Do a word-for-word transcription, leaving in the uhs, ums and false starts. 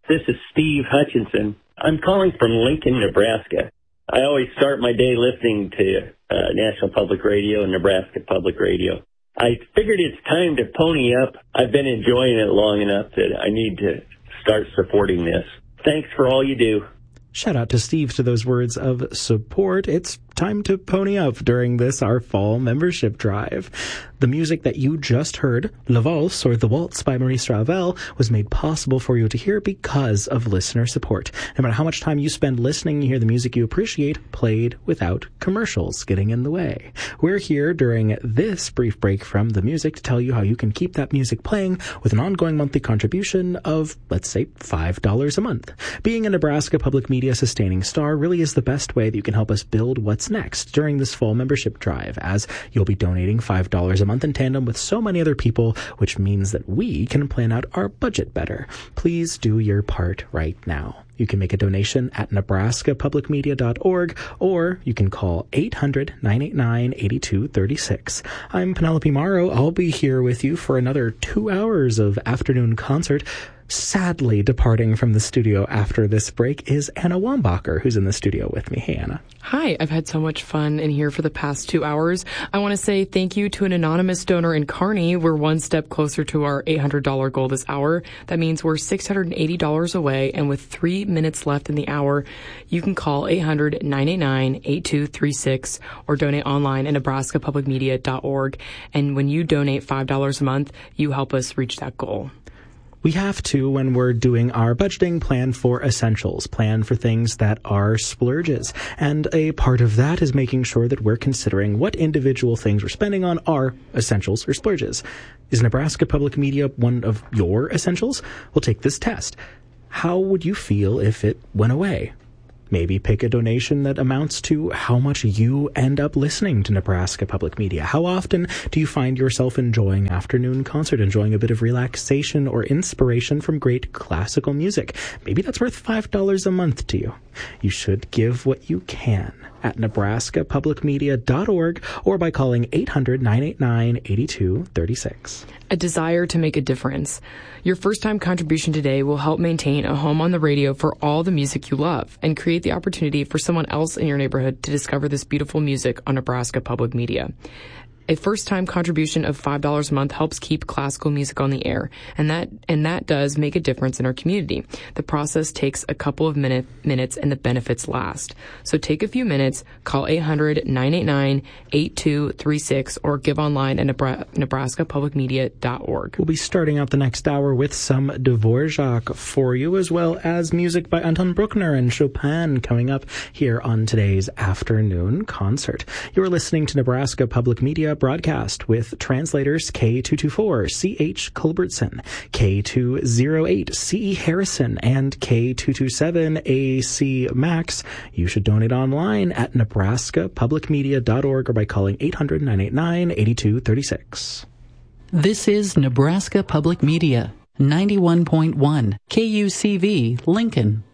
This is Steve Hutchinson. I'm calling from Lincoln, Nebraska. I always start my day listening to uh, National Public Radio and Nebraska Public Radio. I figured it's time to pony up. I've been enjoying it long enough that I need to start supporting this. Thanks for all you do. Shout out to Steve to those words of support. It's time to pony up during this, our fall membership drive. The music that you just heard, La Valse, or The Waltz by Maurice Ravel, was made possible for you to hear because of listener support. No matter how much time you spend listening, you hear the music you appreciate played without commercials getting in the way. We're here during this brief break from the music to tell you how you can keep that music playing with an ongoing monthly contribution of, let's say, five dollars a month. Being a Nebraska Public Media sustaining star really is the best way that you can help us build what's next during this fall membership drive, as you'll be donating five dollars a month in tandem with so many other people, which means that we can plan out our budget better. Please do your part right now. You can make a donation at nebraska public media dot org, or you can call eight hundred, nine eight nine, eight two three six. I'm Penelope Morrow. I'll be here with you for another two hours of afternoon concert. Sadly, departing from the studio after this break is Anna Wambacher, who's in the studio with me. Hey, Anna. Hi, I've had so much fun in here for the past two hours. I want to say thank you to an anonymous donor in Kearney. We're one step closer to our eight hundred dollars goal this hour. That means we're six hundred eighty dollars away, and with three minutes left in the hour, you can call eight hundred, nine eight nine, eight two three six or donate online at nebraska public media dot org. And when you donate five dollars a month, you help us reach that goal. We have to, when we're doing our budgeting, plan for essentials, plan for things that are splurges. And a part of that is making sure that we're considering what individual things we're spending on are essentials or splurges. Is Nebraska Public Media one of your essentials? We'll take this test. How would you feel if it went away? Maybe pick a donation that amounts to how much you end up listening to Nebraska Public Media. How often do you find yourself enjoying afternoon concert, enjoying a bit of relaxation or inspiration from great classical music? Maybe that's worth five dollars a month to you. You should give what you can at nebraska public media dot org or by calling eight hundred, nine eight nine, eight two three six. A desire to make a difference. Your first-time contribution today will help maintain a home on the radio for all the music you love and create the opportunity for someone else in your neighborhood to discover this beautiful music on Nebraska Public Media. A first-time contribution of five dollars a month helps keep classical music on the air, and that and that does make a difference in our community. The process takes a couple of minute, minutes, and the benefits last. So take a few minutes, call eight hundred, nine eight nine, eight two three six, or give online at nebraska public media dot org. We'll be starting out the next hour with some Dvorak for you, as well as music by Anton Bruckner and Chopin coming up here on today's afternoon concert. You're listening to Nebraska Public Media broadcast with translators K two twenty-four C H Culbertson, K two oh eight C E Harrison, and K two twenty-seven A C Max. You should donate online at nebraska public media dot org or by calling eight hundred, nine eight nine, eight two three six. This is Nebraska Public Media, ninety-one point one K U C V, Lincoln.